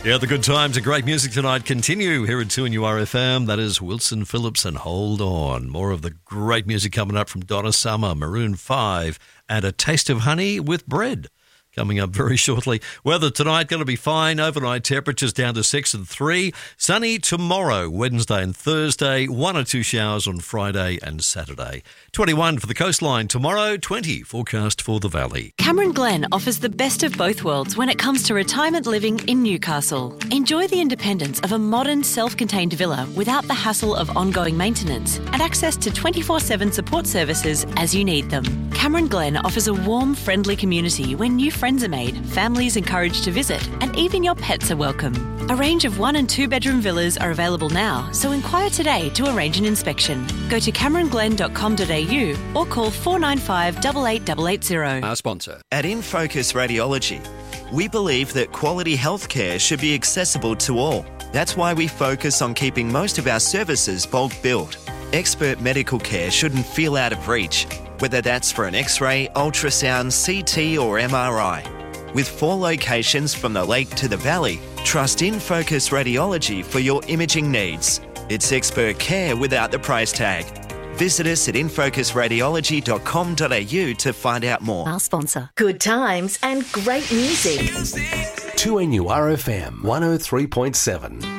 Yeah, the good times and great music tonight continue here at 2NURFM. That is Wilson Phillips and Hold On. More of the great music coming up from Donna Summer, Maroon 5, and A Taste of Honey with Bread. Coming up very shortly. Weather tonight going to be fine. Overnight temperatures down to 6 and 3. Sunny tomorrow, Wednesday and Thursday. 1 or 2 showers on Friday and Saturday. 21 for the coastline tomorrow. 20 forecast for the valley. Cameron Glen offers the best of both worlds when it comes to retirement living in Newcastle. Enjoy the independence of a modern, self-contained villa without the hassle of ongoing maintenance and access to 24/7 support services as you need them. Cameron Glen offers a warm, friendly community where new friends are made, families encouraged to visit, and even your pets are welcome. A range of 1 and 2 bedroom villas are available now, so inquire today to arrange an inspection. Go to cameronglen.com.au or call 495 88880. Our sponsor. At InFocus Radiology, we believe that quality healthcare should be accessible to all. That's why we focus on keeping most of our services bulk billed. Expert medical care shouldn't feel out of reach, whether that's for an X-ray, ultrasound, CT or MRI. With 4 locations from the lake to the valley, trust InFocus Radiology for your imaging needs. It's expert care without the price tag. Visit us at infocusradiology.com.au to find out more. Our sponsor. Good times and great music. 2NURFM 103.7.